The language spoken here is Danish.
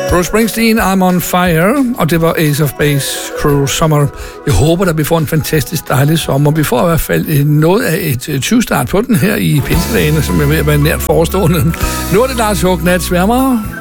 Bruce Springsteen, I'm on Fire, og det var Ace of Base Cruel Summer. Jeg håber, at vi får en fantastisk dejlig sommer. Vi får i hvert fald noget af et 20-start på den her i pinsedagene, som er ved at være nært forestående. Nu er det Lars Håknat Sværmer.